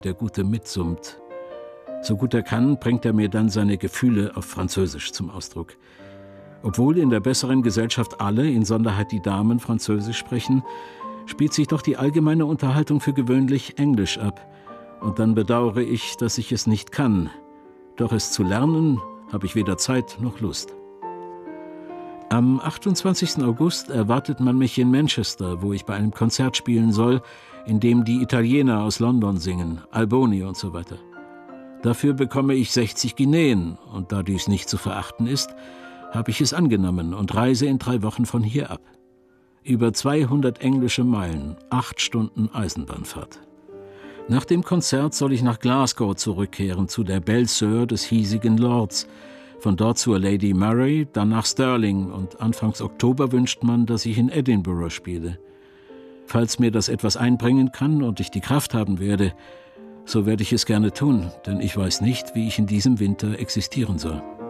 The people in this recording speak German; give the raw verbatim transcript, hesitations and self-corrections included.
der Gute mitsummt. So gut er kann, bringt er mir dann seine Gefühle auf Französisch zum Ausdruck. Obwohl in der besseren Gesellschaft alle, insonderheit die Damen, Französisch sprechen, spielt sich doch die allgemeine Unterhaltung für gewöhnlich Englisch ab. Und dann bedauere ich, dass ich es nicht kann. Doch es zu lernen, habe ich weder Zeit noch Lust. Am achtundzwanzigsten August erwartet man mich in Manchester, wo ich bei einem Konzert spielen soll, in dem die Italiener aus London singen, Alboni und so weiter. Dafür bekomme ich sechzig Guineen, und da dies nicht zu verachten ist, habe ich es angenommen und reise in drei Wochen von hier ab. Über zweihundert englische Meilen, acht Stunden Eisenbahnfahrt. Nach dem Konzert soll ich nach Glasgow zurückkehren, zu der Belle Sœur des hiesigen Lords, von dort zur Lady Murray, dann nach Stirling, und Anfangs Oktober wünscht man, dass ich in Edinburgh spiele. Falls mir das etwas einbringen kann und ich die Kraft haben werde, so werde ich es gerne tun, denn ich weiß nicht, wie ich in diesem Winter existieren soll.